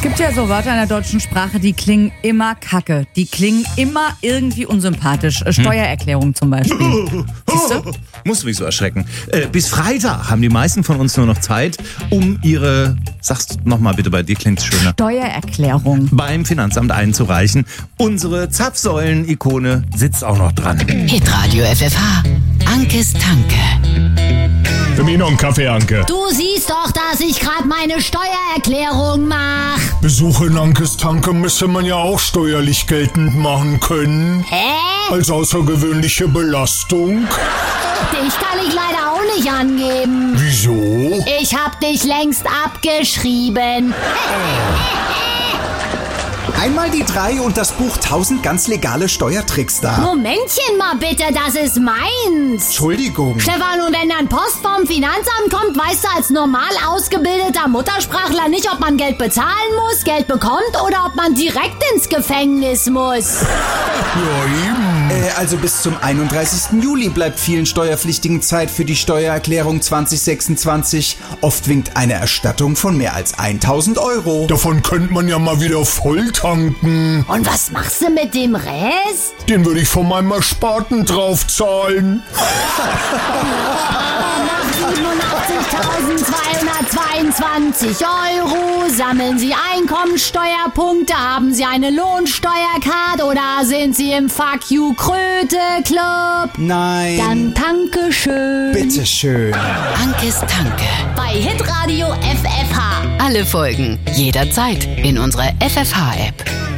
gibt ja so Wörter in der deutschen Sprache, die klingen immer kacke. Die klingen immer irgendwie unsympathisch. Steuererklärung zum Beispiel. Musst du mich so erschrecken. Bis Freitag haben die meisten von uns nur noch Zeit, um ihre, sag's nochmal bitte, bei dir klingt's schöner, Steuererklärung beim Finanzamt einzureichen. Unsere Zapfsäulen-Ikone sitzt auch noch dran. Hitradio FFH. Ankes Tanke. Für mich noch einen Kaffee, Anke. Du siehst doch, dass ich gerade meine Steuererklärung mache. Besuche in Ankes Tanke müsste man ja auch steuerlich geltend machen können. Hä? Als außergewöhnliche Belastung. Dich kann ich leider auch nicht angeben. Wieso? Ich hab dich längst abgeschrieben. Einmal die 3 und das Buch 1000 ganz legale Steuertricks da. Momentchen mal bitte, das ist meins. Entschuldigung. Stefan, und wenn dann Post vom Finanzamt kommt, weißt du als normal ausgebildeter Muttersprachler nicht, ob man Geld bezahlen muss, Geld bekommt oder ob man direkt ins Gefängnis muss. Ja, eben. Also bis zum 31. Juli bleibt vielen Steuerpflichtigen Zeit für die Steuererklärung 2026. Oft winkt eine Erstattung von mehr als 1000 Euro. Davon könnte man ja mal wieder voll tanken. Und was machst du mit dem Rest? Den würde ich von meinem Ersparten draufzahlen. Nach 87.222 Euro sammeln Sie Einkommensteuerpunkte, haben Sie eine Lohnsteuercard oder sind Sie im Fuck You Kröte Club? Nein. Dann danke schön. Bitteschön. Ankes Tanke. Bei Hitradio FFH. Alle Folgen jederzeit in unserer FFH-App.